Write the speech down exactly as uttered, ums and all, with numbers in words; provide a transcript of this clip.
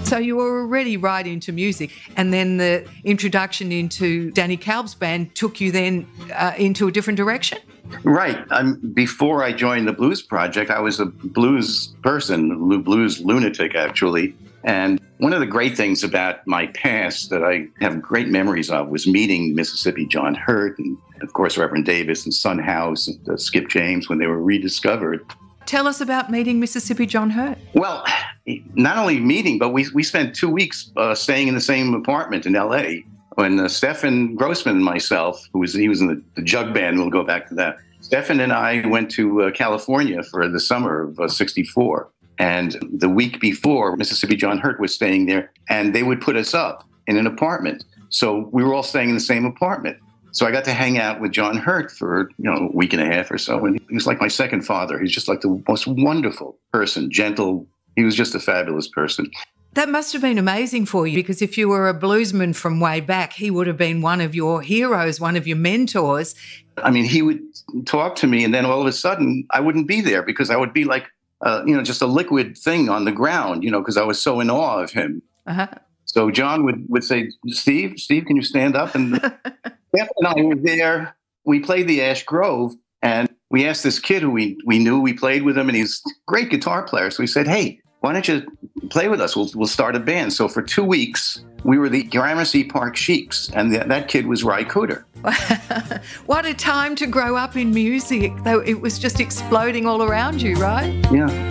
So you were already right into music, and then the introduction into Danny Kalb's band took you then uh, into a different direction? Right. Um, before I joined the Blues Project, I was a blues person, blues lunatic, actually. And one of the great things about my past that I have great memories of was meeting Mississippi John Hurt and, of course, Reverend Davis and Son House and uh, Skip James when they were rediscovered. Tell us about meeting Mississippi John Hurt. Well, not only meeting, but we we spent two weeks uh, staying in the same apartment in L A when uh, Stephen Grossman and myself, who was he was in the, the Jug Band, we'll go back to that. Stephen and I went to uh, California for the summer of uh, sixty-four. And the week before, Mississippi John Hurt was staying there, and they would put us up in an apartment. So we were all staying in the same apartment. So I got to hang out with John Hurt for, you know, a week and a half or so. And he was like my second father. He's just like the most wonderful person, gentle. He was just a fabulous person. That must have been amazing for you, because if you were a bluesman from way back, he would have been one of your heroes, one of your mentors. I mean, he would talk to me, and then all of a sudden I wouldn't be there because I would be like, uh, you know, just a liquid thing on the ground, you know, because I was so in awe of him. Uh-huh. So John would, would say, Steve, Steve, can you stand up? And Steph and I were there. We played the Ash Grove, and we asked this kid who we, we knew, we played with him, and he's a great guitar player. So we said, hey, why don't you play with us? We'll, we'll start a band. So for two weeks, we were the Gramercy Park Sheiks, and th- that kid was Ry Cooder. What a time to grow up in music, though it was just exploding all around you, right? Yeah.